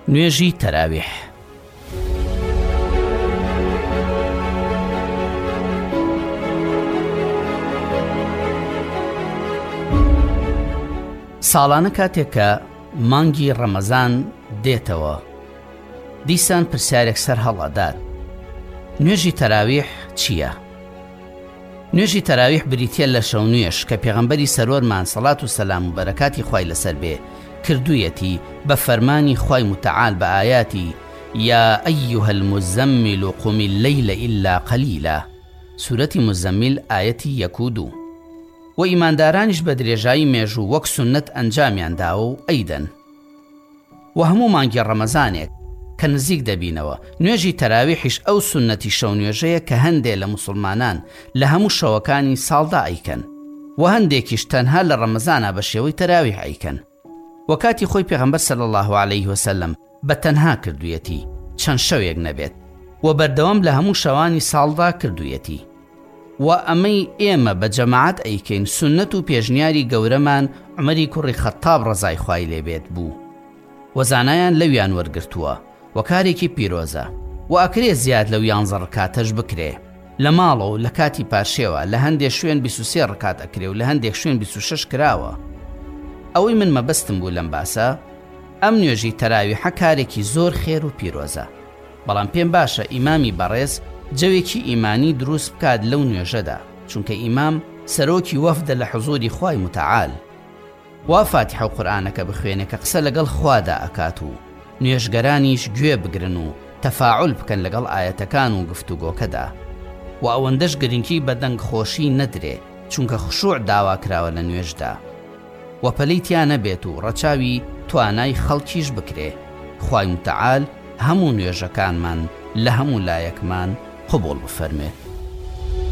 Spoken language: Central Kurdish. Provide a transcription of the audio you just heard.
نوێژی تەراویح. ساڵانە کاتێک کە مانگی ڕەمەزان دێتەوە، دیسان پرسیارێک سەر هەڵەدات: نوێژی تەراویح چییە؟ نوێژی تەراویح بریتیە لە شەو نوێژ کە پێغەمبەری سەرۆرمان سەڵات و سەلام و بەرەکاتی خوای لەسەر بێ کردوویەتی بە فەرمانی خوای متعال بە ئایاتی یا ئەیها المزەمل قم الليل إلا قلیلا، سورەتی مزەمل ئایەتی 1 و 2. و ئیماندارانیش بە درێژایی مێژوو وەک سونەت ئەنجامیان داوە و ئەیدەن. و هەموو مانگی ڕەمەزانێک کە نزیک دەبینەوە، نوێژی تەراویحیش ئەو سونەتی شەو نوێژەیە کە هەندێک لە موسڵمانان لە هەموو شەوەکانی ساڵدا ئەیکەن و هەندێکیش تەنها لە ڕەمەزانە بە شێوەی تەراویح ئەیکەن. و کاتی خۆی پێغەمبەر صلی الله عليه وسلم بە تەنها کردوویەتی، چەند شەوێک نەبێت، و بەردەوام لە هەموو شەوانی ساڵدا کردوویەتی. و ئەمەی ئێمە بە جەماعەت ئەیکەین سونەت و پێشنیاری گەورەمان عومەری کوڕی خەتاب ڕەزای خوای لێبێت بوو، و زانایان لەویان وەرگرتووە و کارێکی پیرۆزە، و ئەکرێ زیاد لەو 11 ڕکاتەش بکرێ. لە ماڵە و لە کاتی پاشێوە لە هەندێک شوێن 23 ڕکات ئەکرێ و لە هەندێک شوێن 26 کراوە. ئەوەی من مەبەستم بوو لەم باسە ئەم نوێژی تەراویحە کارێکی زۆر خێر و پیرۆزە، بەڵام پێم باشە ئیمامی بەڕێز جەوێکی ئیمانی دروست بکات لەو نوێژەدا، چونکە ئیمام سەرۆکی وەفدە لە حوزوری خوای متعال، وا فاتحە و قورئانەکە بخوێنێ کە قسە لەگەڵ خوادا ئەکات و نوێژگەرانیش گوێ بگرن و تەفاعول بکەن لەگەڵ ئایەتەکان و گفتوگۆکەدا. و ئەوەندەش گرنگی بە دەنگ خۆشی نەدرێ، چونکە خشوع داوا کراوە لە نوێژدا، و پەلەی تیا نەبێت و ڕەچاوی توانای خەڵکیش بکرێ. خوای متعال هەموو نوێژەکانمان لە هەموو لایەکمان قبول بفەرمێت.